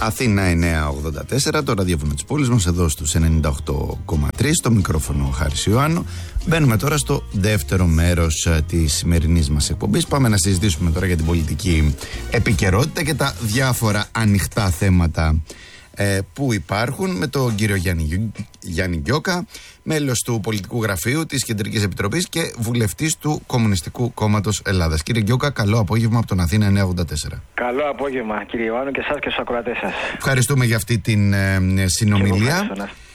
Αθήνα 984, το ραδιόφωνο της πόλης μας, εδώ στους 98,3, στο μικρόφωνο Χάρης Ιωάννου. Μπαίνουμε τώρα στο δεύτερο μέρος της σημερινής μας εκπομπής. Πάμε να συζητήσουμε τώρα για την πολιτική επικαιρότητα και τα διάφορα ανοιχτά θέματα που υπάρχουν με τον κύριο Γιάννη Γκιόκα, μέλος του Πολιτικού Γραφείου της Κεντρικής Επιτροπής και βουλευτής του Κομμουνιστικού Κόμματος Ελλάδας. Κύριε Γκιόκα, καλό απόγευμα από τον Αθήνα 984. Καλό απόγευμα, κύριε Ιωάννου, και εσάς και στους ακροατές σας. Ευχαριστούμε για αυτή την συνομιλία.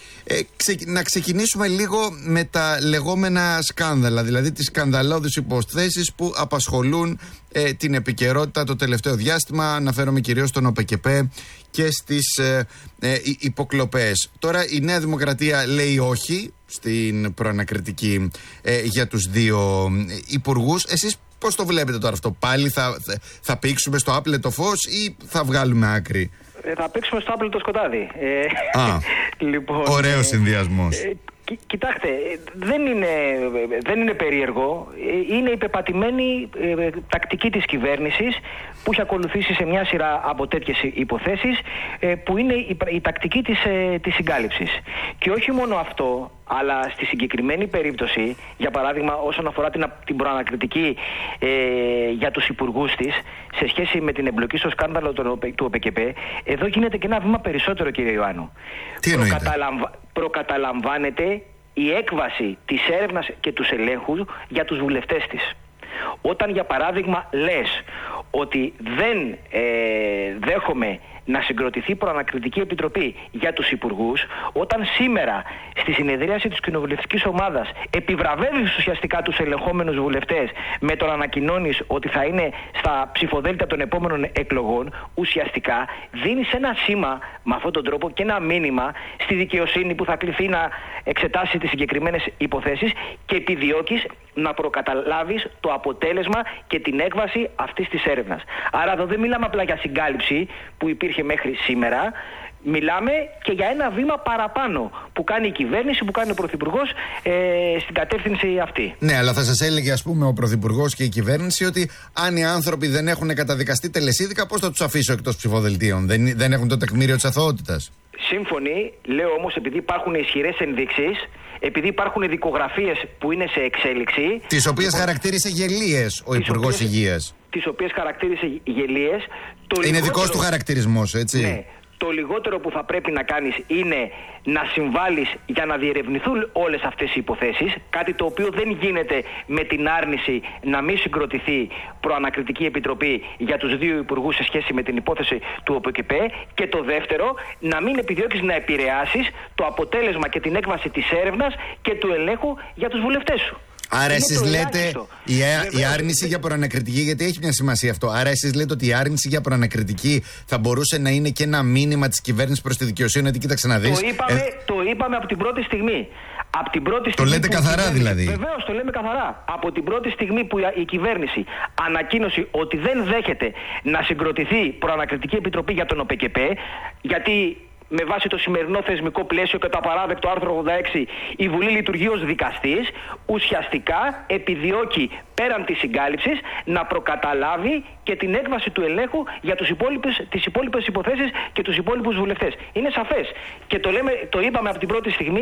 Να ξεκινήσουμε λίγο με τα λεγόμενα σκάνδαλα, δηλαδή τις σκανδαλώδεις υποθέσεις που απασχολούν την επικαιρότητα το τελευταίο διάστημα. Αναφέρομαι κυρίως στον ΟΠΚΠ και στις υποκλοπές. Τώρα η Νέα Δημοκρατία λέει όχι στην προανακριτική για τους δύο υπουργούς. Εσείς πώς το βλέπετε τώρα αυτό? Πάλι θα πήξουμε στο άπλετο φως ή θα βγάλουμε άκρη? Θα παίξουμε στο άπλετο σκοτάδι. Λοιπόν, ωραίος συνδυασμός. Κοιτάξτε, δεν είναι περίεργο. Είναι η πεπατημένη τακτική της κυβέρνησης που έχει ακολουθήσει σε μια σειρά από τέτοιες υποθέσεις, που είναι η τακτική της συγκάλυψης. Και όχι μόνο αυτό, αλλά στη συγκεκριμένη περίπτωση, για παράδειγμα όσον αφορά την προανακριτική για τους υπουργούς της σε σχέση με την εμπλοκή στο σκάνδαλο του ΟΠΚΠ, εδώ γίνεται και ένα βήμα περισσότερο, κύριε Ιωάννου. Τι εννοείται? Προκαταλαμβάνεται η έκβαση της έρευνας και τους ελέγχους για τους βουλευτές της. Όταν, για παράδειγμα, λες ότι δεν δέχομαι να συγκροτηθεί προανακριτική επιτροπή για τους υπουργούς, όταν σήμερα στη συνεδρίαση της κοινοβουλευτικής ομάδας επιβραβεύεις ουσιαστικά τους ελεγχόμενους βουλευτές με το να ανακοινώνεις ότι θα είναι στα ψηφοδέλτια των επόμενων εκλογών, ουσιαστικά δίνεις ένα σήμα με αυτόν τον τρόπο και ένα μήνυμα στη δικαιοσύνη που θα κληθεί να εξετάσει τις συγκεκριμένες υποθέσεις και επιδιώκεις να προκαταλάβεις το αποτέλεσμα και την έκβαση αυτής της έρευνας. Άρα εδώ δεν μιλάμε απλά για συγκάλυψη που υπήρχε μέχρι σήμερα, μιλάμε και για ένα βήμα παραπάνω που κάνει η κυβέρνηση, που κάνει ο Πρωθυπουργός στην κατεύθυνση αυτή. Ναι, αλλά θα σας έλεγε, ας πούμε, ο Πρωθυπουργός και η κυβέρνηση ότι αν οι άνθρωποι δεν έχουν καταδικαστεί τελεσίδικα, πώς θα τους αφήσω εκτός ψηφοδελτίων? Δεν έχουν το τεκμήριο της αθωότητας. Σύμφωνοι, λέω όμως, επειδή υπάρχουν ισχυρές ενδείξεις, επειδή υπάρχουν δικογραφίες που είναι σε εξέλιξη, τις οποίες χαρακτήρισε γελίες ο Υπουργός Υγείας. Τις οποίες χαρακτήρισε γελίες. Είναι δικός του χαρακτηρισμός, έτσι. Ναι. Το λιγότερο που θα πρέπει να κάνεις είναι να συμβάλλεις για να διερευνηθούν όλες αυτές οι υποθέσεις, κάτι το οποίο δεν γίνεται με την άρνηση να μην συγκροτηθεί προανακριτική επιτροπή για τους δύο υπουργούς σε σχέση με την υπόθεση του ΟΠΚΠ, και το δεύτερο, να μην επιδιώκεις να επηρεάσεις το αποτέλεσμα και την έκβαση της έρευνας και του ελέγχου για τους βουλευτές σου. Άρα εσείς λέτε η άρνηση για προανακριτική, γιατί έχει μια σημασία αυτό. Άρα εσείς λέτε ότι η άρνηση για προανακριτική θα μπορούσε να είναι και ένα μήνυμα της κυβέρνησης προς τη δικαιοσύνη, ότι κοίταξε να δεις. Το είπαμε από την πρώτη στιγμή. Το λέτε καθαρά δηλαδή? Βεβαίως, το λέμε καθαρά. Από την πρώτη στιγμή που η κυβέρνηση ανακοίνωσε ότι δεν δέχεται να συγκροτηθεί προανακριτική επιτροπή για τον ΟΠΚΠ, γιατί με βάση το σημερινό θεσμικό πλαίσιο και το απαράδεκτο άρθρο 86 η Βουλή λειτουργεί ως δικαστής, ουσιαστικά επιδιώκει πέραν της συγκάλυψης να προκαταλάβει και την έκβαση του ελέγχου για τις υπόλοιπες υποθέσεις και τους υπόλοιπους βουλευτές. Είναι σαφές. Και το είπαμε από την πρώτη στιγμή.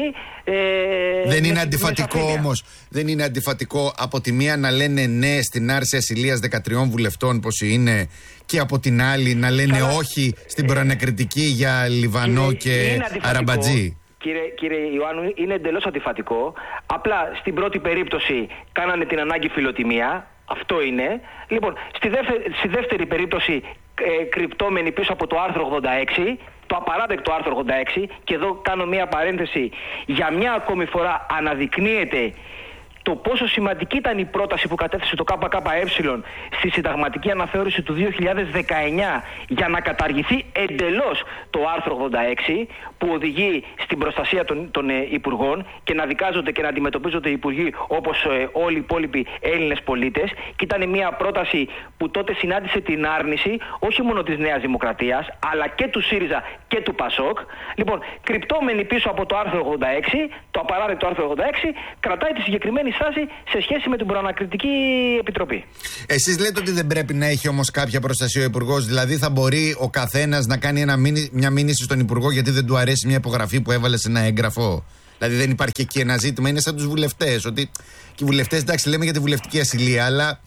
Δεν είναι αντιφατικό όμως? Δεν είναι αντιφατικό από τη μία να λένε ναι στην άρση ασυλίας 13 βουλευτών, πως είναι, και από την άλλη να λένε όχι στην προανακριτική για Λιβανό και Αραμπατζή? Κύριε Ιωάννου, είναι εντελώς αντιφατικό. Απλά στην πρώτη περίπτωση κάνανε την ανάγκη φιλοτιμία. Αυτό είναι. Λοιπόν, στη δεύτερη περίπτωση, κρυπτόμενοι πίσω από το άρθρο 86, το απαράδεκτο άρθρο 86, και εδώ κάνω μια παρένθεση, για μια ακόμη φορά αναδεικνύεται το πόσο σημαντική ήταν η πρόταση που κατέθεσε το ΚΚΕ στη συνταγματική αναθεώρηση του 2019 για να καταργηθεί εντελώς το άρθρο 86, που οδηγεί στην προστασία των υπουργών και να δικάζονται και να αντιμετωπίζονται οι υπουργοί όπως όλοι οι υπόλοιποι Έλληνες πολίτες. Και ήταν μια πρόταση που τότε συνάντησε την άρνηση όχι μόνο της Νέας Δημοκρατίας, αλλά και του ΣΥΡΙΖΑ και του ΠΑΣΟΚ. Λοιπόν, κρυπτόμενοι πίσω από το άρθρο 86, το απαράδεκτο άρθρο 86, κρατάει τη συγκεκριμένη στάση σε σχέση με την προανακριτική επιτροπή. Εσείς λέτε ότι δεν πρέπει να έχει όμως κάποια προστασία ο Υπουργός, δηλαδή θα μπορεί ο καθένας να κάνει μια μήνυση στον Υπουργό γιατί δεν του αρέσει μια υπογραφή που έβαλε σε ένα έγγραφο? Δηλαδή δεν υπάρχει και εκεί ένα ζήτημα? Είναι σαν τους βουλευτές, ότι και οι βουλευτές, εντάξει, λέμε για τη βουλευτική ασυλία, αλλά.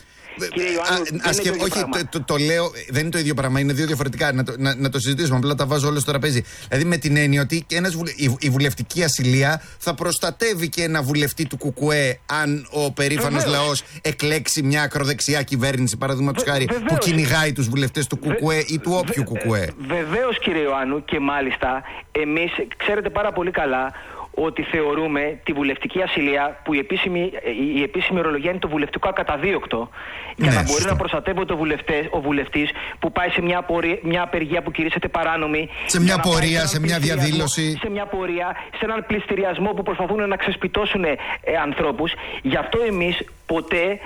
Όχι, το λέω, δεν είναι το ίδιο πράγμα, είναι δύο διαφορετικά. Να το συζητήσουμε, απλά τα βάζω όλα στο τραπέζι. Δηλαδή με την έννοια ότι η βουλευτική ασυλία θα προστατεύει και ένα βουλευτή του ΚΚΕ αν ο περήφανος λαός εκλέξει μια ακροδεξιά κυβέρνηση, παραδείγματος χάρη, που κυνηγάει τους βουλευτές του ΚΚΕ ή του όποιου ΚΚΕ. Βεβαίως, κύριε Ιωάννου, και μάλιστα εμείς ξέρετε πάρα πολύ καλά ότι θεωρούμε τη βουλευτική ασυλία, που η επίσημη ορολογία είναι το βουλευτικό ακαταδίωκτο, για να μπορεί να προστατεύεται ο βουλευτής που πάει σε μια απεργία που κηρύσσεται παράνομη. Σε μια πορεία, σε μια διαδήλωση. Σε μια πορεία, σε έναν πληστηριασμό που προσπαθούν να ξεσπιτώσουν ανθρώπους. Γι' αυτό εμείς ποτέ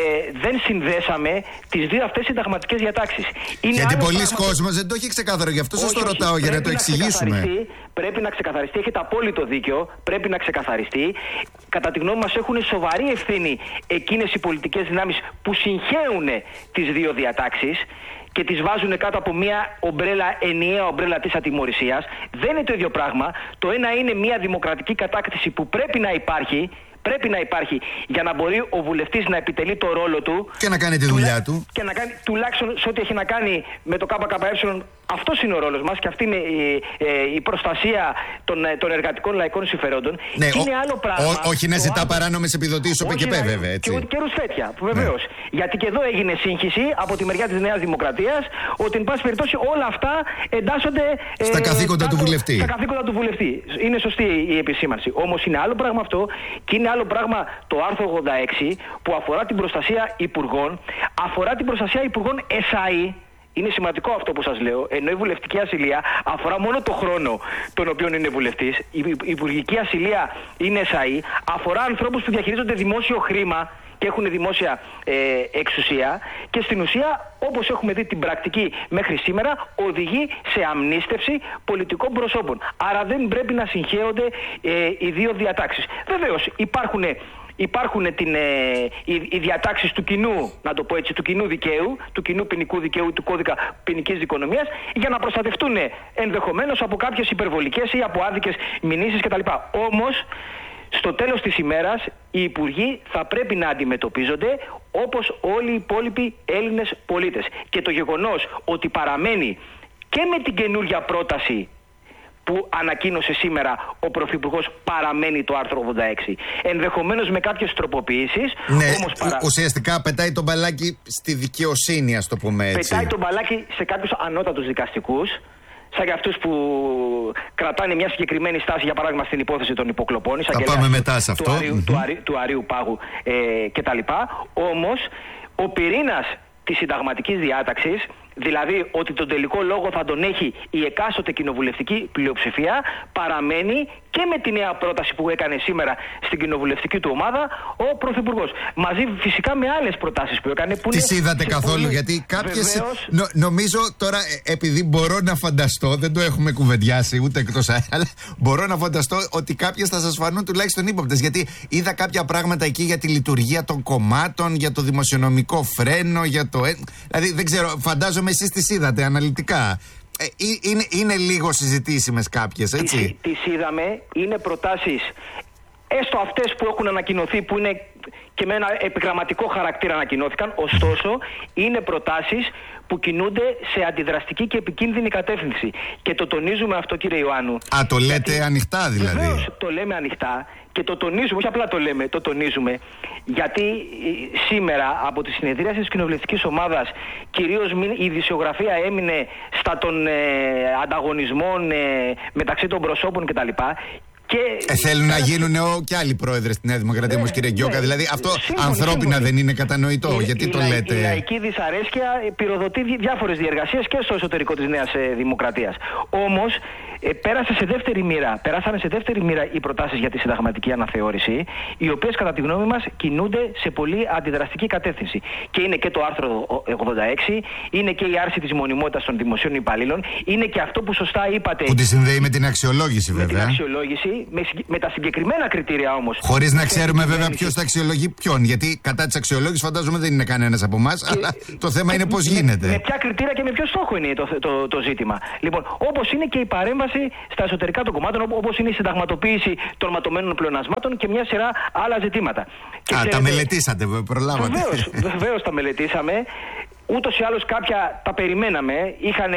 δεν συνδέσαμε τις δύο αυτές συνταγματικές διατάξεις. Γιατί πολλοί κόσμος δεν το έχει ξεκάθαρο, γι' αυτό σας το ρωτάω, για να το εξηγήσουμε. Πρέπει να ξεκαθαριστεί, έχετε απόλυτο δίκιο, πρέπει να ξεκαθαριστεί. Κατά τη γνώμη μας έχουν σοβαρή ευθύνη εκείνες οι πολιτικές δυνάμεις που συγχέουν τις δύο διατάξεις και τις βάζουν κάτω από μια ενιαία ομπρέλα της ατιμωρησίας. Δεν είναι το ίδιο πράγμα. Το ένα είναι μια δημοκρατική κατάκτηση που πρέπει να υπάρχει. Πρέπει να υπάρχει για να μπορεί ο βουλευτής να επιτελεί το ρόλο του και να κάνει τη δουλειά του. Και να κάνει τουλάχιστον σε ό,τι έχει να κάνει με το ΚΚΕ. Αυτός είναι ο ρόλος μας και αυτή είναι η προστασία των εργατικών λαϊκών συμφερόντων. Ναι, και είναι άλλο πράγμα. Όχι να ζητά παράνομες επιδοτήσεις ο ΠΚΠ, βέβαια. Έτσι. Και ρουσφέτια, βεβαίως. Ναι. Γιατί και εδώ έγινε σύγχυση από τη μεριά της Νέας Δημοκρατίας ότι, εν πάση περιπτώσει, όλα αυτά εντάσσονται στα καθήκοντα του βουλευτή. Στα καθήκοντα του βουλευτή. Είναι σωστή η επισήμανση. Όμως είναι άλλο πράγμα αυτό και είναι άλλο πράγμα το άρθρο 86 που αφορά την προστασία υπουργών, αφορά την προστασία υπουργών ΕΣΑΗ. Είναι σημαντικό αυτό που σας λέω, ενώ η βουλευτική ασυλία αφορά μόνο το χρόνο τον οποίο είναι βουλευτής. Η υπουργική ασυλία είναι ΕΣΑΗ, αφορά ανθρώπους που διαχειρίζονται δημόσιο χρήμα και έχουν δημόσια εξουσία και στην ουσία, όπως έχουμε δει την πρακτική μέχρι σήμερα, οδηγεί σε αμνίστευση πολιτικών προσώπων. Άρα δεν πρέπει να συγχέονται οι δύο διατάξεις. Βεβαίως υπάρχουν οι διατάξεις του κοινού, να το πω έτσι, του κοινού δικαίου, του κοινού ποινικού δικαίου, του κώδικα ποινικής δικονομίας, για να προστατευτούν ενδεχομένως από κάποιες υπερβολικές ή από άδικες μηνύσεις κτλ. Όμως, στο τέλος της ημέρας, οι υπουργοί θα πρέπει να αντιμετωπίζονται όπως όλοι οι υπόλοιποι Έλληνες πολίτες. Και το γεγονός ότι παραμένει και με την καινούργια πρόταση που ανακοίνωσε σήμερα ο Πρωθυπουργός, παραμένει το άρθρο 86. Ενδεχομένως με κάποιες τροποποιήσεις. Ναι, όμως ουσιαστικά πετάει το μπαλάκι στη δικαιοσύνη, ας το πούμε έτσι. Πετάει το μπαλάκι σε κάποιους ανώτατους δικαστικούς, σαν για αυτούς που κρατάνε μια συγκεκριμένη στάση, για παράδειγμα στην υπόθεση των υποκλοπών, θα πάμε μετά σε αυτό, του Αρείου Πάγου κτλ. Όμως ο πυρήνας της συνταγματικής διάταξης, δηλαδή ότι τον τελικό λόγο θα τον έχει η εκάστοτε κοινοβουλευτική πλειοψηφία, παραμένει και με τη νέα πρόταση που έκανε σήμερα στην κοινοβουλευτική του ομάδα ο Πρωθυπουργός. Μαζί φυσικά με άλλες προτάσεις που έκανε. Τις είδατε καθόλου? Γιατί κάποιες. Νομίζω τώρα, επειδή μπορώ να φανταστώ, δεν το έχουμε κουβεντιάσει ούτε εκτός αέρα, αλλά μπορώ να φανταστώ ότι κάποιες θα σας φανούν τουλάχιστον ύποπτες. Γιατί είδα κάποια πράγματα εκεί για τη λειτουργία των κομμάτων, για το δημοσιονομικό φρένο, για το. Δηλαδή δεν ξέρω, φαντάζομαι εσείς τις είδατε αναλυτικά. Είναι λίγο συζητήσιμες κάποιες, έτσι. Τις είδαμε, είναι προτάσεις, έστω αυτές που έχουν ανακοινωθεί, που είναι και με ένα επιγραμματικό χαρακτήρα ανακοινώθηκαν, ωστόσο είναι προτάσεις που κινούνται σε αντιδραστική και επικίνδυνη κατεύθυνση. Και το τονίζουμε αυτό, κύριε Ιωάννου. Το λέτε ανοιχτά δηλαδή? Βεβαίως το λέμε ανοιχτά και το τονίζουμε, όχι απλά το λέμε, το τονίζουμε, γιατί σήμερα από τη συνεδρίαση της κοινοβουλευτικής ομάδας κυρίως η ειδησιογραφία έμεινε στα των ανταγωνισμών μεταξύ των προσώπων κτλ. Θέλουν να γίνουν και άλλοι πρόεδρες στη Νέα Δημοκρατία, όμως, κύριε Γκιόκα. Δηλαδή αυτό ανθρώπινα δεν είναι κατανοητό? Γιατί το λέτε? Η λαϊκή δυσαρέσκεια πυροδοτεί διάφορες διεργασίες και στο εσωτερικό της Νέας Δημοκρατίας. Όμως περάσανε σε δεύτερη μοίρα οι προτάσεις για τη συνταγματική αναθεώρηση, οι οποίες κατά τη γνώμη μας κινούνται σε πολύ αντιδραστική κατεύθυνση. Και είναι και το άρθρο 86, είναι και η άρση της μονιμότητας των δημοσίων υπαλλήλων, είναι και αυτό που σωστά είπατε. Που τη συνδέει με την αξιολόγηση, βέβαια. Με την αξιολόγηση, με τα συγκεκριμένα κριτήρια όμως. Χωρίς να ξέρουμε βέβαια ποιος θα αξιολογεί ποιον. Γιατί κατά της αξιολόγησης φαντάζομαι δεν είναι κανένας από εμάς, αλλά το θέμα είναι πώς γίνεται. Με ποια κριτήρια και με ποιο στόχο είναι το ζήτημα. Λοιπόν, όπως είναι και η παρέμβαση στα εσωτερικά των κομμάτων, όπως είναι η συνταγματοποίηση των ματωμένων πλεονασμάτων και μια σειρά άλλα ζητήματα. Και ξέρετε, τα μελετήσατε, προλάβατε. Βεβαίως τα μελετήσαμε. Ούτως ή άλλως κάποια τα περιμέναμε, είχαν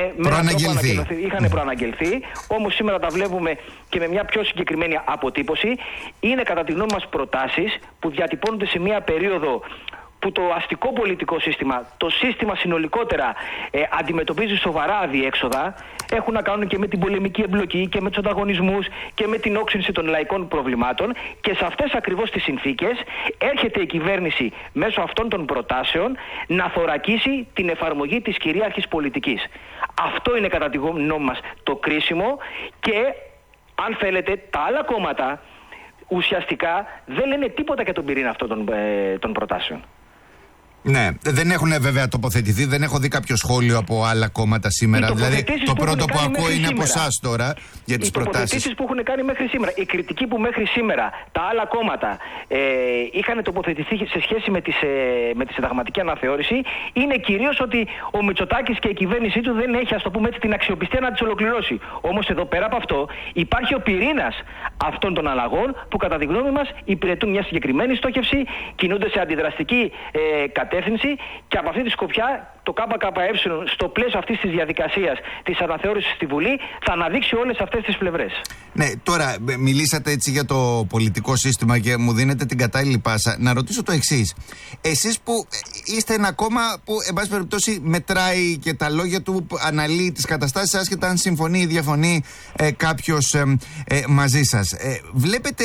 προαναγγελθεί, όμως σήμερα τα βλέπουμε και με μια πιο συγκεκριμένη αποτύπωση. Είναι κατά τη γνώμη μας προτάσεις που διατυπώνονται σε μια περίοδο που το αστικό πολιτικό σύστημα, το σύστημα συνολικότερα αντιμετωπίζει σοβαρά αδιέξοδα, έχουν να κάνουν και με την πολεμική εμπλοκή και με τους ανταγωνισμούς και με την όξυνση των λαϊκών προβλημάτων, και σε αυτές ακριβώς τις συνθήκες έρχεται η κυβέρνηση μέσω αυτών των προτάσεων να θωρακίσει την εφαρμογή της κυρίαρχης πολιτικής. Αυτό είναι κατά τη γνώμη μας το κρίσιμο, και αν θέλετε τα άλλα κόμματα ουσιαστικά δεν λένε τίποτα για τον πυρήνα αυτών των προτάσεων. Ναι, δεν έχουν βέβαια τοποθετηθεί, δεν έχω δει κάποιο σχόλιο από άλλα κόμματα σήμερα. Δηλαδή, το πρώτο που ακούω είναι από εσάς τώρα για τις προτάσεις. Οι τοποθετήσεις που έχουν κάνει μέχρι σήμερα, η κριτική που μέχρι σήμερα τα άλλα κόμματα είχαν τοποθετηθεί σε σχέση με τη συνταγματική αναθεώρηση, είναι κυρίως ότι ο Μητσοτάκης και η κυβέρνησή του δεν έχει, ας το πούμε έτσι, την αξιοπιστία να τις ολοκληρώσει. Όμως εδώ πέρα από αυτό υπάρχει ο πυρήνας αυτών των αλλαγών που κατά τη γνώμη μας υπηρετούν μια συγκεκριμένη στόχευση, κινούνται σε αντιδραστική κατεύθυνση, και από αυτή τη σκοπιά το ΚΚΕ στο πλαίσιο αυτής της διαδικασίας της αναθεώρησης στη Βουλή θα αναδείξει όλες αυτές τις πλευρές. Ναι, τώρα μιλήσατε έτσι για το πολιτικό σύστημα και μου δίνετε την κατάλληλη πάσα να ρωτήσω το εξής. Εσείς που είστε ένα κόμμα που εν πάση περιπτώσει μετράει και τα λόγια του, αναλύει τις καταστάσεις άσχετα αν συμφωνεί ή διαφωνεί κάποιος μαζί σας, βλέπετε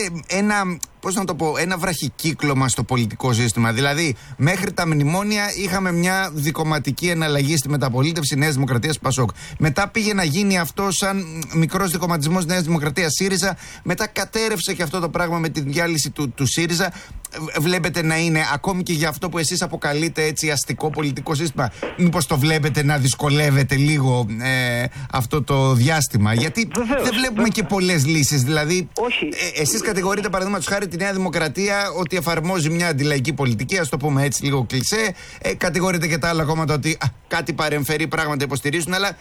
ένα βραχικύκλωμα στο πολιτικό σύστημα? Δηλαδή, μέχρι τα μνημόνια είχαμε μια δικομματική εναλλαγή στη μεταπολίτευση Νέας Δημοκρατίας ΠΑΣΟΚ. Μετά πήγε να γίνει αυτό σαν μικρός δικομματισμός Νέας Δημοκρατίας ΣΥΡΙΖΑ. Μετά κατέρευσε και αυτό το πράγμα με τη διάλυση του ΣΥΡΙΖΑ. Βλέπετε να είναι ακόμη και για αυτό που εσείς αποκαλείτε έτσι αστικό πολιτικό σύστημα, μήπως το βλέπετε να δυσκολεύεται λίγο αυτό το διάστημα? Γιατί δεν βλέπουμε και πολλές λύσεις. Δηλαδή, εσείς κατηγορείτε παραδείγματος χάρη τη Νέα Δημοκρατία ότι εφαρμόζει μια αντιλαϊκή πολιτική, ας το πούμε έτσι λίγο κλισέ. Κατηγορείτε και τα άλλα κόμματα ότι κάτι παρεμφερεί, πράγματα υποστηρίζουν. Αλλά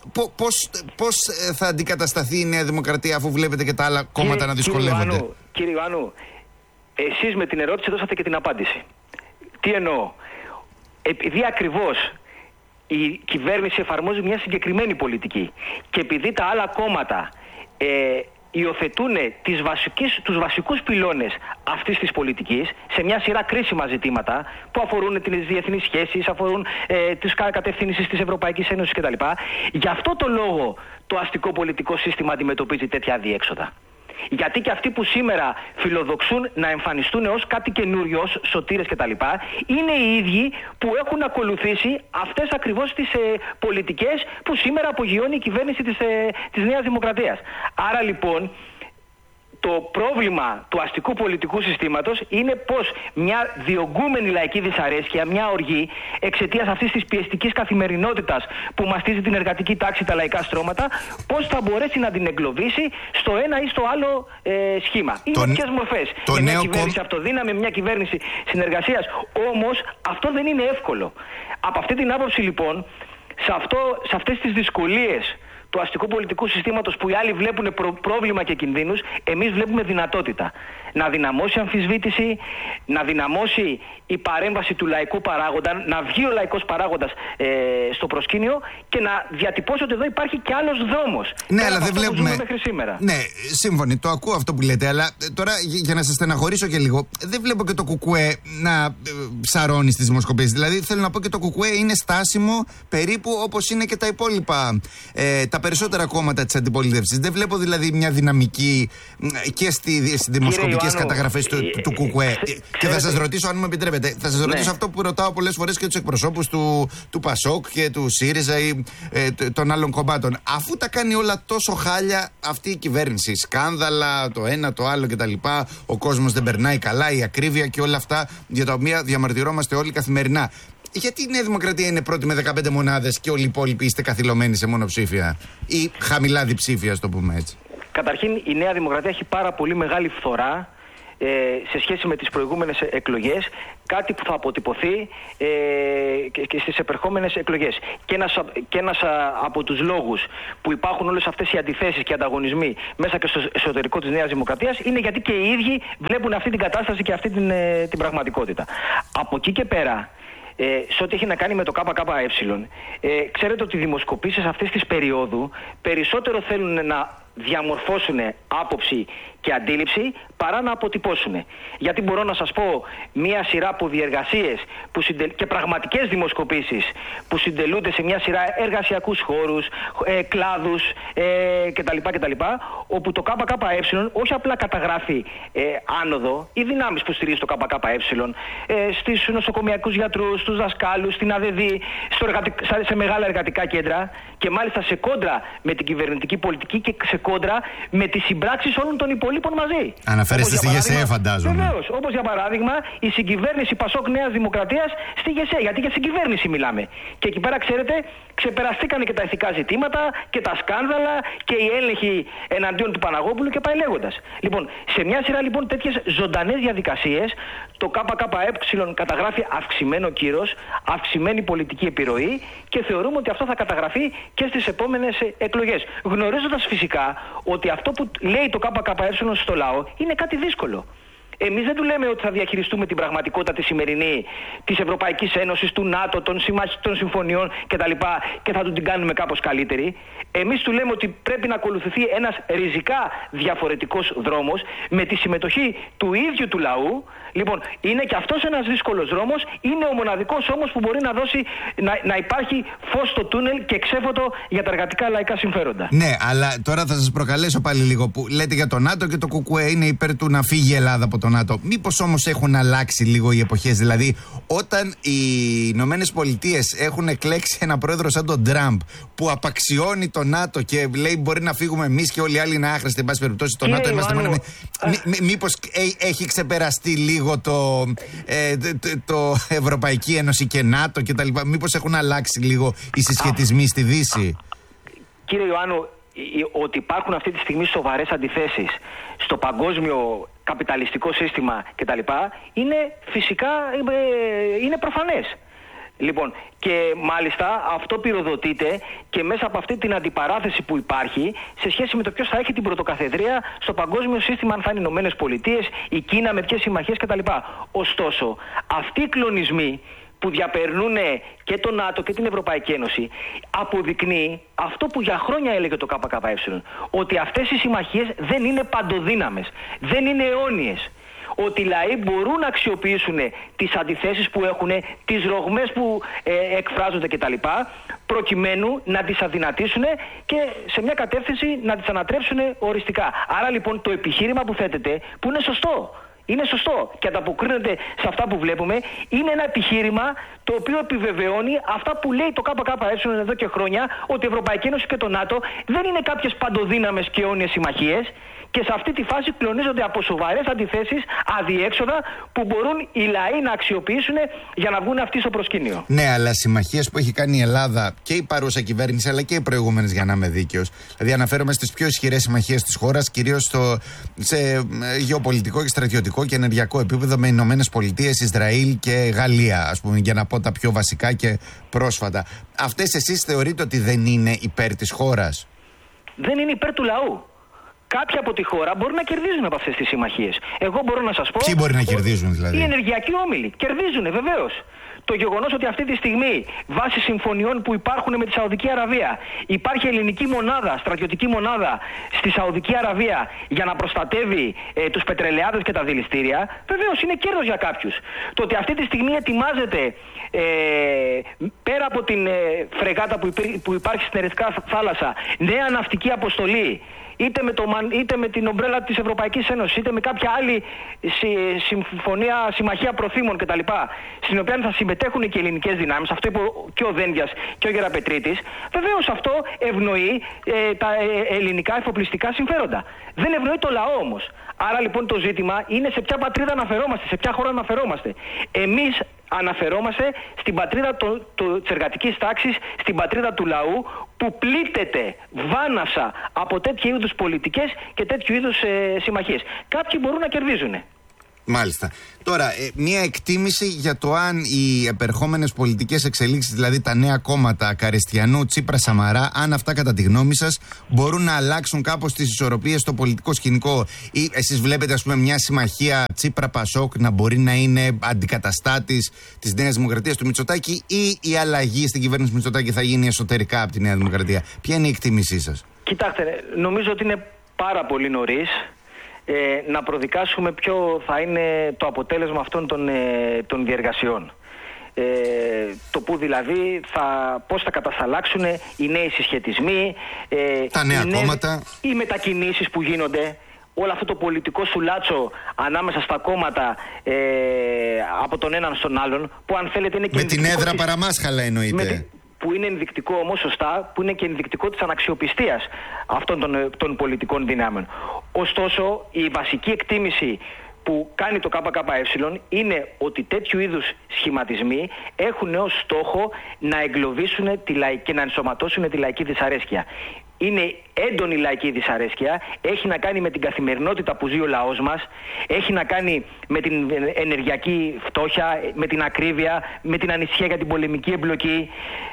πώς θα αντικατασταθεί η Νέα Δημοκρατία αφού βλέπετε και τα άλλα κόμματα να δυσκολεύονται? Κύριε Ιωάννου, εσείς με την ερώτηση δώσατε και την απάντηση. Τι εννοώ? Επειδή ακριβώς η κυβέρνηση εφαρμόζει μια συγκεκριμένη πολιτική και επειδή τα άλλα κόμματα υιοθετούν τους βασικούς πυλώνες αυτής της πολιτικής σε μια σειρά κρίσιμα ζητήματα που αφορούν τις διεθνείς σχέσεις, αφορούν τις κατευθύνσεις της Ευρωπαϊκής Ένωσης κτλ. Γι' αυτό το λόγο το αστικό πολιτικό σύστημα αντιμετωπίζει τέτοια αδιέξοδα. Γιατί και αυτοί που σήμερα φιλοδοξούν να εμφανιστούν ως κάτι καινούριο, ως σωτήρες κτλ., είναι οι ίδιοι που έχουν ακολουθήσει αυτές ακριβώς τις πολιτικές που σήμερα απογειώνει η κυβέρνηση της Νέας Δημοκρατίας. Άρα λοιπόν το πρόβλημα του αστικού πολιτικού συστήματος είναι πως μια διωγγούμενη λαϊκή δυσαρέσκεια, μια οργή εξαιτίας αυτής της πιεστικής καθημερινότητας που μαστίζει την εργατική τάξη, τα λαϊκά στρώματα, πως θα μπορέσει να την εγκλωβίσει στο ένα ή στο άλλο σχήμα. Ή με ποιες μορφές. Μια κυβέρνηση αυτοδύναμη, μια κυβέρνηση συνεργασίας. Όμως αυτό δεν είναι εύκολο. Από αυτή την άποψη λοιπόν, σε αυτές τις δυσκολίες του αστικού πολιτικού συστήματος που οι άλλοι βλέπουν πρόβλημα και κινδύνους, εμείς βλέπουμε δυνατότητα. Να δυναμώσει αμφισβήτηση, να δυναμώσει η παρέμβαση του λαϊκού παράγοντα, να βγει ο λαϊκός παράγοντας στο προσκήνιο και να διατυπώσει ότι εδώ υπάρχει και άλλος δρόμος. Ναι, αλλά δεν βλέπουμε. Μέχρι σήμερα. Ναι, σύμφωνοι, το ακούω αυτό που λέτε, αλλά τώρα για να σας στεναχωρήσω και λίγο, δεν βλέπω και το ΚΚΕ να ψαρώνει στις δημοσκοπήσεις. Δηλαδή θέλω να πω και το ΚΚΕ είναι στάσιμο περίπου όπως είναι και τα υπόλοιπα. Τα περισσότερα κόμματα της αντιπολίτευσης. Δεν βλέπω δηλαδή μια δυναμική και στις δημοσκοπικές καταγραφές του ΚΚΕ. Και θα σας ρωτήσω, αν μου επιτρέπετε, θα σας ρωτήσω αυτό που ρωτάω πολλές φορές και τους εκπροσώπους του ΠΑΣΟΚ και του ΣΥΡΙΖΑ ή των άλλων κομμάτων. Αφού τα κάνει όλα τόσο χάλια αυτή η κυβέρνηση, σκάνδαλα, το ένα, το άλλο κτλ., ο κόσμος δεν περνάει καλά, η ακρίβεια και όλα αυτά για τα οποία διαμαρτυρόμαστε όλοι καθημερινά. Γιατί η Νέα Δημοκρατία είναι πρώτη με 15 μονάδες και όλοι οι υπόλοιποι είστε καθυλωμένοι σε μονοψήφια ή χαμηλά διψήφια, ας το πούμε έτσι? Καταρχήν, η Νέα Δημοκρατία έχει πάρα πολύ μεγάλη φθορά σε σχέση με τις προηγούμενες εκλογές, κάτι που θα αποτυπωθεί και στις επερχόμενες εκλογές. Και ένας από τους λόγους που υπάρχουν όλες αυτές οι αντιθέσεις και ανταγωνισμοί μέσα και στο εσωτερικό της Νέας Δημοκρατίας είναι γιατί και οι ίδιοι βλέπουν αυτή την κατάσταση και αυτή την πραγματικότητα. Από εκεί και πέρα, σε ό,τι έχει να κάνει με το ΚΚΕ, ξέρετε ότι οι δημοσκοπήσεις αυτής της περίοδου περισσότερο θέλουν να διαμορφώσουν άποψη και αντίληψη παρά να αποτυπώσουν. Γιατί μπορώ να σας πω μια σειρά από διεργασίες και πραγματικές δημοσκοπήσεις που συντελούνται σε μια σειρά εργασιακούς χώρους, κλάδους κτλ. Όπου το ΚΚΕ όχι απλά καταγράφει άνοδο, οι δυνάμεις που στηρίζει το ΚΚΕ στις νοσοκομιακούς γιατρούς, στους δασκάλους, στην ΑΔΔ, σε μεγάλα εργατικά κέντρα και μάλιστα σε κόντρα με την κυβερνητική πολιτική και σε κόντρα με τις συμπράξεις όλων των υπολείπων μαζί. Αναφέρεστε στη ΓΕΣΕ, φαντάζομαι. Βεβαίως. Όπως για παράδειγμα η συγκυβέρνηση Πασόκ Νέας Δημοκρατίας στη ΓΕΣΕ. Γιατί για συγκυβέρνηση μιλάμε. Και εκεί πέρα, ξέρετε, ξεπεραστήκανε και τα ηθικά ζητήματα και τα σκάνδαλα και οι έλεγχοι εναντίον του Παναγόπουλου και πάει λέγοντας. Λοιπόν, σε μια σειρά λοιπόν τέτοιες ζωντανές διαδικασίες, το ΚΚΕ καταγράφει αυξημένο κύρος, αυξημένη πολιτική επιρροή και θεωρούμε ότι αυτό θα καταγραφεί και στις επόμενες εκλογές. Γνωρίζοντας φυσικά ότι αυτό που λέει το ΚΚΕ στο λαό είναι κάτι δύσκολο. Εμείς δεν του λέμε ότι θα διαχειριστούμε την πραγματικότητα τη σημερινή της Ευρωπαϊκής Ένωσης, του ΝΑΤΟ, των συμφωνιών κτλ. Και θα του την κάνουμε κάπως καλύτερη. Εμείς του λέμε ότι πρέπει να ακολουθηθεί ένας ριζικά διαφορετικός δρόμος με τη συμμετοχή του ίδιου του λαού. Λοιπόν, είναι και αυτός ένας δύσκολος δρόμος, είναι ο μοναδικός όμως που μπορεί να δώσει, να υπάρχει φως στο τούνελ και ξέφωτο για τα εργατικά λαϊκά συμφέροντα. Ναι, αλλά τώρα θα σας προκαλέσω πάλι λίγο που λέτε για το ΝΑΤΟ και το ΚΚΕ είναι υπέρ του να φύγει η Ελλάδα από το ΝΑΤΟ. Μήπως όμως έχουν αλλάξει λίγο οι εποχές? Δηλαδή, όταν οι Ηνωμένες Πολιτείες έχουν εκλέξει ένα πρόεδρο σαν τον Τραμπ που απαξιώνει το ΝΑΤΟ και λέει μπορεί να φύγουμε εμείς και όλοι οι άλλοι είναι άχρηστοι, εν πάση περιπτώσει το ΝΑΤΟ είμαστε μόνοι. Μήπως έχει ξεπεραστεί λίγο το Ευρωπαϊκή Ένωση και ΝΑΤΟ και τα λοιπά? Μήπως έχουν αλλάξει λίγο οι συσχετισμοί στη Δύση? Κύριε Ιωάννου, ότι υπάρχουν αυτή τη στιγμή σοβαρές αντιθέσεις στο παγκόσμιο καπιταλιστικό σύστημα κτλ. Είναι φυσικά είναι προφανές. Λοιπόν, και μάλιστα αυτό πυροδοτείται και μέσα από αυτή την αντιπαράθεση που υπάρχει σε σχέση με το ποιος θα έχει την πρωτοκαθεδρία στο παγκόσμιο σύστημα, αν θα είναι οι Ηνωμένες Πολιτείες, η Κίνα, με ποιες συμμαχίες κτλ. Ωστόσο, αυτοί οι κλονισμοί που διαπερνούν και το ΝΑΤΟ και την Ευρωπαϊκή Ένωση αποδεικνύει αυτό που για χρόνια έλεγε το ΚΚΕ, ότι αυτές οι συμμαχίες δεν είναι παντοδύναμες, δεν είναι αιώνιες. Ότι οι λαοί μπορούν να αξιοποιήσουν τις αντιθέσεις που έχουν, τις ρογμές που εκφράζονται κτλ. Προκειμένου να τις αδυνατήσουν και σε μια κατεύθυνση να τις ανατρέψουν οριστικά. Άρα λοιπόν το επιχείρημα που θέτεται, που είναι σωστό, είναι σωστό και ανταποκρίνεται σε αυτά που βλέπουμε, είναι ένα επιχείρημα το οποίο επιβεβαιώνει αυτά που λέει το ΚΚΕ εδώ και χρόνια, ότι η Ευρωπαϊκή Ένωση και το ΝΑΤΟ δεν είναι κάποιες παντοδύναμες και αιώνιες συμμαχίες και σε αυτή τη φάση κλονίζονται από σοβαρές αντιθέσεις, αδιέξοδα που μπορούν οι λαοί να αξιοποιήσουν για να βγουν αυτοί στο προσκήνιο. Ναι, αλλά συμμαχίες που έχει κάνει η Ελλάδα και η παρούσα κυβέρνηση αλλά και οι προηγούμενες, για να είμαι δίκαιος. Δηλαδή, αναφέρομαι στις πιο ισχυρές συμμαχίες της χώρας, κυρίως σε γεωπολιτικό και στρατιωτικό και ενεργειακό επίπεδο με Ηνωμένες Πολιτείες, Ισραήλ και Γαλλία, ας πούμε, για να πω τα πιο βασικά και πρόσφατα. Αυτές εσείς θεωρείτε ότι δεν είναι υπέρ της χώρας? Δεν είναι υπέρ του λαού. Κάποιοι από τη χώρα μπορούν να κερδίζουν από αυτές τις συμμαχίες. Εγώ μπορώ να σας πω. Ποιοι μπορεί να κερδίζουν, δηλαδή? Οι ενεργειακοί όμιλοι. Κερδίζουν, βεβαίως. Το γεγονός ότι αυτή τη στιγμή, βάσει συμφωνιών που υπάρχουν με τη Σαουδική Αραβία, υπάρχει ελληνική μονάδα, στρατιωτική μονάδα στη Σαουδική Αραβία για να προστατεύει τους πετρελαιάδες και τα δηληστήρια, βεβαίως είναι κέρδος για κάποιους. Το ότι αυτή τη στιγμή ετοιμάζεται πέρα από την φρεγάτα που υπάρχει στην Ερυθρά Θάλασσα νέα ναυτική αποστολή, είτε με την ομπρέλα της Ευρωπαϊκής Ένωσης, είτε με κάποια άλλη συμμαχία προθήμων κτλ., στην οποία θα συμμετέχουν και οι ελληνικές δυνάμεις, αυτό είπε και ο Δένδιας και ο Γεραπετρίτης, βεβαίως αυτό ευνοεί τα ελληνικά εφοπλιστικά συμφέροντα. Δεν ευνοεί το λαό όμως. Άρα λοιπόν το ζήτημα είναι σε ποια πατρίδα αναφερόμαστε, σε ποια χώρα αναφερόμαστε. Εμείς αναφερόμαστε στην πατρίδα της εργατικής τάξης, στην πατρίδα του λαού, που πλήττεται βάναυσα από τέτοιου είδους πολιτικές και τέτοιου είδους συμμαχίες. Κάποιοι μπορούν να κερδίζουν. Μάλιστα. Τώρα, μία εκτίμηση για το αν οι επερχόμενες πολιτικές εξελίξεις, δηλαδή τα νέα κόμματα Καρεστιανού, Τσίπρα, Σαμαρά, αν αυτά κατά τη γνώμη σας μπορούν να αλλάξουν κάπως τις ισορροπίες στο πολιτικό σκηνικό, ή εσείς βλέπετε, ας πούμε, μια συμμαχία Τσίπρα-Πασόκ να μπορεί να είναι αντικαταστάτης της Νέας Δημοκρατίας του Μητσοτάκη, ή η αλλαγή στην κυβέρνηση Μητσοτάκη θα γίνει εσωτερικά από τη Νέα Δημοκρατία? Ποια είναι η εκτίμησή σας? Κοιτάξτε, νομίζω ότι είναι πάρα πολύ νωρίς να προδικάσουμε ποιο θα είναι το αποτέλεσμα αυτών των διεργασιών. Το που δηλαδή πώς θα κατασταλάξουν οι νέοι συσχετισμοί, τα νέα κόμματα, οι μετακινήσεις που γίνονται, όλο αυτό το πολιτικό σουλάτσο ανάμεσα στα κόμματα από τον έναν στον άλλον, που αν θέλετε είναι και με την έδρα παραμάσχαλα εννοείται. Που είναι ενδεικτικό όμως, σωστά, που είναι και ενδεικτικό της αναξιοπιστίας αυτών των πολιτικών δυνάμεων. Ωστόσο, η βασική εκτίμηση που κάνει το ΚΚΕ είναι ότι τέτοιου είδους σχηματισμοί έχουν ως στόχο να εγκλωβίσουν και να ενσωματώσουν τη λαϊκή δυσαρέσκεια. Είναι έντονη λαϊκή δυσαρέσκεια, έχει να κάνει με την καθημερινότητα που ζει ο λαός μας, έχει να κάνει με την ενεργειακή φτώχεια, με την ακρίβεια, με την ανησυχία για την πολεμική εμπλοκή.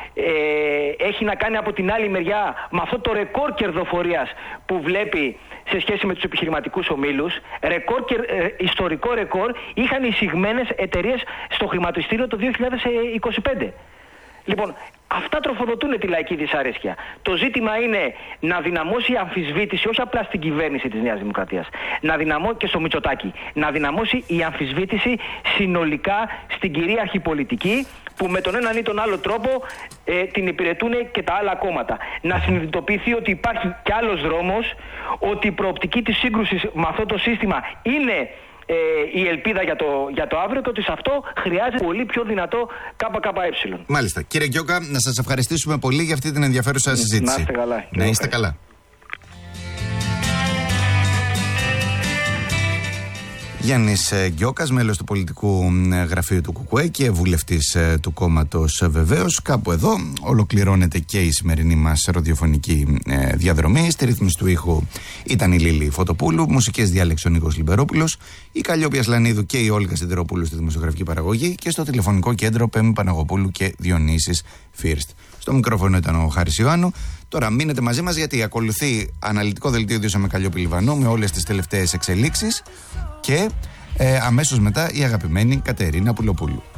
Έχει να κάνει από την άλλη μεριά με αυτό το ρεκόρ κερδοφορίας που βλέπει σε σχέση με τους επιχειρηματικούς ομίλους. Ιστορικό ρεκόρ είχαν εισηγμένες εταιρείες στο χρηματιστήριο το 2025. Λοιπόν, αυτά τροφοδοτούν τη λαϊκή δυσαρέσκεια. Το ζήτημα είναι να δυναμώσει η αμφισβήτηση, όχι απλά στην κυβέρνηση της Νέας Δημοκρατίας, να δυναμώσει και στο Μητσοτάκη, να δυναμώσει η αμφισβήτηση συνολικά στην κυρίαρχη πολιτική, που με τον έναν ή τον άλλο τρόπο την υπηρετούν και τα άλλα κόμματα. Να συνειδητοποιηθεί ότι υπάρχει κι άλλος δρόμος, ότι η προοπτική της σύγκρουσης με αυτό το σύστημα είναι η ελπίδα για το αύριο, και ότι σε αυτό χρειάζεται πολύ πιο δυνατό ΚΚΕ. Μάλιστα. Κύριε Γκιόκα, να σας ευχαριστήσουμε πολύ για αυτή την ενδιαφέρουσα συζήτηση. Να είστε καλά. Να είστε καλά. Γιάννης Γκιόκας, μέλος του πολιτικού γραφείου του ΚΚΕ και βουλευτής του κόμματος βεβαίως. Κάπου εδώ ολοκληρώνεται και η σημερινή μας ραδιοφωνική διαδρομή. Στη ρύθμιση του ήχου ήταν η Λίλη Φωτοπούλου, μουσικές διάλεξε ο Νίκος Λιμπερόπουλος, η Καλλιόπη Ασλανίδου και η Όλγα Σιδερόπουλου στη δημοσιογραφική παραγωγή, και στο τηλεφωνικό κέντρο Πέμη Παναγοπούλου και Διονύσης Φίρστ. Στο μικρόφωνο ήταν ο Χάρης Ιωάννου. Τώρα μείνετε μαζί μας, γιατί ακολουθεί αναλυτικό δελτίο ειδήσεων με Καλλιόπη Λιβανό με όλες τις τελευταίες εξελίξεις, και αμέσως μετά η αγαπημένη Κατερίνα Πουλοπούλου.